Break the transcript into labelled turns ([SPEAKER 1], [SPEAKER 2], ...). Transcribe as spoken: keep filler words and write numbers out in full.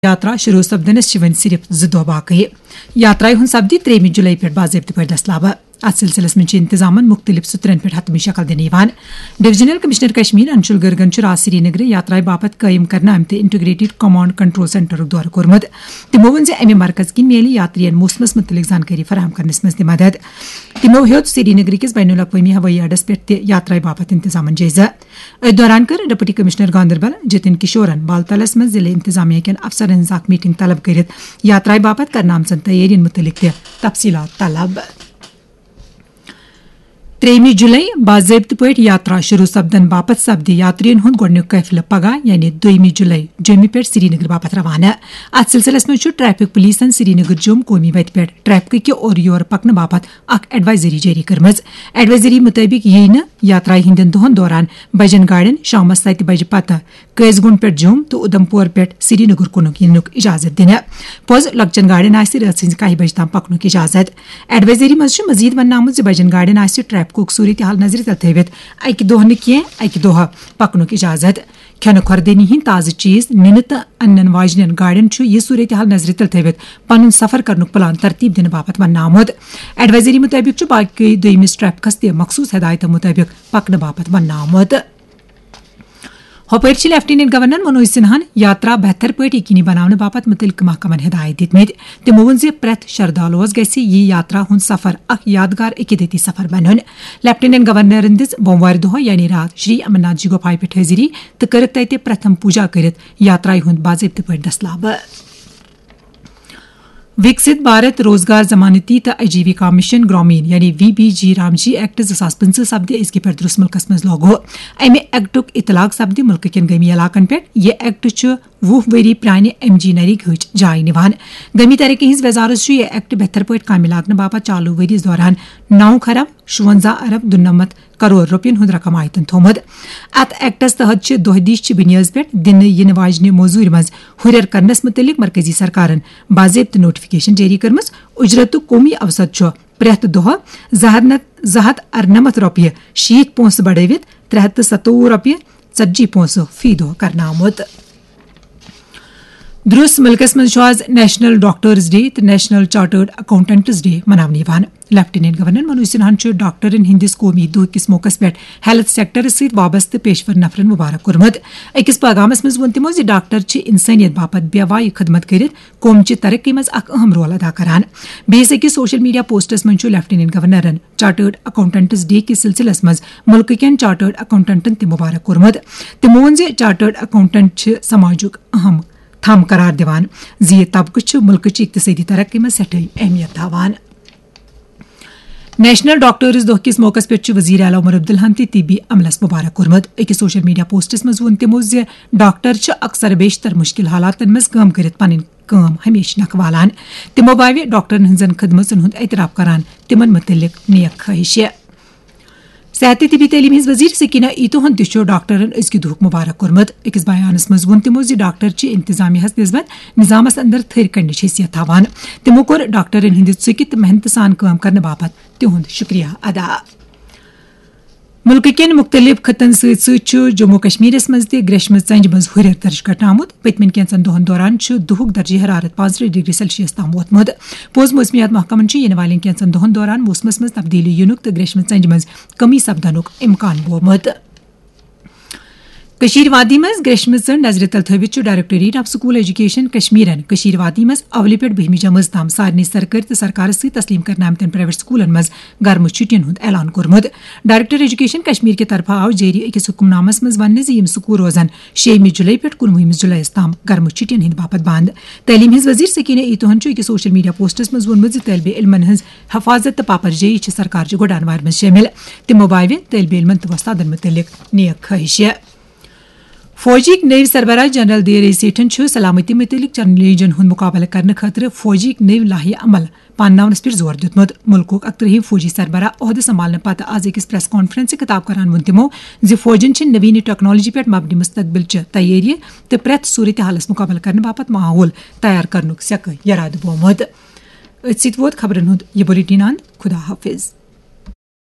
[SPEAKER 1] यात्रा शुरू सपदनस वन सिर्फ ज दह बाकी यात्रा हूं सपदी त्रेम जुलाई पे बाज़ाब्त पे दस्तलाब अत सिलसिलस में इंतजामन मुख्तलिफ सुत्रन पे हतमी शक्ल दिन डिविजनल कमिश्नर कश्मीर अंशुल गर्गन आज श्रीनगर यात्रा बापत कायम करना Amte integrated command control centre दौर कोरमुत तमो वन अमे मरकज किन मेल यात्रियन मौसमस मुतलिक जानकारी फराहम करनस मज मदद तमो हेत श्रीनगर किस बैनुल अक़वामी हवाई अड्डस पे यात्रा बापत इंतजामन जायजा अत दौरान कर डिप्टी कमिश्नर गांधरबल जितिन किशोरन बालतलस में जिले इंतजामिया के अफसरन साथ मीटिंग तलब कर यात्रा बापत करना आमसन तैयारियन मुतलिक तफसीलात तलब त्रेमी जुलाई बाज़ाब्त पे यात्रा शुरू सपदन बापत सपदी यात्रियन हुंद गोडन्युक काफिला पगा यानी दोमी जुलाई जम्मू पे श्रीनगर बापत रवाना अत सिलसिलस में ट्रैफिक पुलिसन श्रीनगर जुम कोमी वत पे ट्रैफिक के और योर पकन बापत अख एडवाइजरी जारी करमज एडवाइजरी मुताबिक यही न यात्रा हिंदन दोहन दौरान बजन गाड़न शाम सत बज पत कैसगुंड पे जुम तो उधमपुर पे श्रीनगर कुनुक यनुक इजाजत दिन पोज लक्चन गाड़न आस रात कह बज तम पकनुक इजाजत एडवाइजरी मज मजीद वन आमुत बजन गाड़न आस ट्रैफिक सूरत हाल नजर तल थवित अकि दोह न कह अकि दोह पकनुक इजाजत खन खुरदनी हिंद ताज़ चीज निन तो अन्न वाजन गाड़न यह सूरत हाल नजर तल थवित पन सफर करनुक प्लान तरतीब दिन बापत वन आमुत एडवाइजरी मुताबिक बाकी दोमिस ट्रैफिकस ते मखसूस हिदायत मुताबिक पकन बापत one आमुत hopper lieutenant governor Manoj सिन्हान यात्रा बेहतर पे यकीनी बनाने बापत मुतल्लिक महकमन हिदायत दितमित तमो वोन प्रेथ श्रद्धालुस गि यह यात्रा हुंद सफर अख यादगार अकीदती सफर बनन लेफ्टिनेंट गवर्नर दिस बोमवार दह यानी रात श्री अमरनाथ जी गुफाई पे हाजिरी तो कर तत प्रथम पूजा कर यात्रा हुंद बाज़ाब्त पे दस्तलाब विकसित भारत रोजगार जमानती तो आजीविका मिशन ग्रामीण यानी we B ji Ramji act ज़ास पंच सपदे इसके पे दुरुस्त मुल्कस मज लागू अमे एक्टुक इतलाक सपदे मुल्क कन गमी इलाकन पे यह एक्ट वुह वरी प्रान एम जी नरिक हज जाय निवान गमी तरक्की हिंज वजारत यह एक्ट बेहतर पे काम लागन बापत चालू वरिस दौरान नौ खरब शुवंजा अरब दुनमत करोड़ रुपयन हुंद रकम आयतन थोमुत अत एक्टस तहत दोहदीश बुनियाद पे दिन इन वाजन मौजूर मज हुरर करनस मुतलिक मरकजी सरकारन बाज़ाब्त नोटिफिकेशन जारी करमस उजरत कौमी अवसत प्रेथ दोह जहत अरनमत रुपये शीत पोस बढ़वित त्रे हथ सतोवु रुपये षी पोस फी दोह करना आमुत दुरुस्त मुल्कस मज आज नेशनल डॉक्टर्स डे तो national chartered accountants day मनावन lieutenant governor Manoj सिन्हान doctrine हंदिस कौमी दह किस मौकस पे हेल्थ सेक्टर सत वाबस्त पेशवर नफरन मुबारक कोरमुत अकिस पैगामस मज वोन तमो डॉक्टर इंसानियत बापत बेवाई खदमत कर कौम तरक्की मज अख अहम रोल अदा करान बेस अकिस सोशल मीडिया पोस्टस मज लेफ्टिनेंट गवर्नरन चार्टर्ड अकाउंटेंट्स डे किस सिलसिलस मज मुल्क कन चार्टर्ड अकाउंटेंटन त मुबारक कोरमुत तमो वोन चार्टर्ड अकाउंटेंट समाजुक अहम थम करार दिवान जी यह तबकह मुल्क इक्तसादी तरक्की में सठई अहमियत थावान नेशनल डॉक्टर्स दह किस मौकस पे वजीर आला उमर अब्दुल्लाहन ते तिबी अमलस मुबारक कोरमुत अकिस सोशल मीडिया पोस्टस मज वोन तमो डॉक्टर अक्सर बेशतर मुश्किल हालातन मज काम कर पन काम हमेशा नखवालान तमो बावे डॉक्टरन हंजन खदमतन हुंद एतराफ करान तिमन मुतल्लिक नेक ख्वाहिश सेहत तिबी तलीम हिंज वजीर सकीना ईतोहन तु डॉक्टरन अजकि दुह मुबारक कोरमुत अकिस बयानस मज वोन तमो डॉक्टर इंतजामिया निस्बत निजामस अंदर थर कड़नच हैसियत थावान तमो कोर डॉक्टरन हंद चुकित मेहनत सान काम करने बापत तिहुंद शुक्रिया अदा मुल्क कन मुख्तलिफ खतन सत जम्मू कश्मीरस मज ग्रेशम चंज मज हुरर दर्ज करना आमुत पतमन कैंचन दोहन दौरान दुहुक दर्जे हरारत पांच डिग्री सेल्सियस तम वोतमुत पोज मौसमियात महकमन इन वाले कैंचन दोहन दौरान मौसमस मज तब्दीली युनुक तो ग्रेशम चंज मज कमी सपदनुक इम्कान बोमुत कशीर वादी मज ग्रेशम चंड नजर तल थवित directorate of school education कश्मीरन Kashir वादी मज अवलि पे बहमी जमज तम सारे सरकारी तो सरकार से तस्लीम करना आमतन प्राइवेट स्कूलन मज गर्म छुट्टियन हुंद ऐलान कोरमुत डायरेक्टर एजुकेशन कश्मीर के तरफा आव जारी अकिस हुक्मनामस मज वन यम स्कूल रोजान शेमी जुलाई पे कुनवुहमि जुलाई तम गर्म छुट्टियन हिंद बापत बंद तलीम हिंद वजीर सकीना ईतोहन अकिस सोशल मीडिया पोस्टस मज वोनमुत तलब इल्मन हंज हफाजत तो पापरजयी सरकार गोडानवार मज शामिल तमो बावे तलब इल्मन तो वस्तादन मुतल्लिक नेक ख्वाहिश फौजिक नव सरबराह जनरल देर सेठन सलामती मुतलिक चैलेंजन हुंद मुकाबला करने खतर फौजिक नव लाही अमल पानस पे जोर दितमुत मुल्क अक्तरही फौजी सरबराह अहद संभालने पत आज अकिस प्रेस कॉन्फ्रेंस खिताब करान वोन तमो फौजन नवीन टेक्नोलॉजी पे मबनी मुस्तकबिल तैयारी तो प्रेथ सूरत हालस मुकाबला करने बापत माहौल तैयार करनुक सेक यराद बोमुत। खबरन हुंद यह बुलेटिन खुदा हाफिज।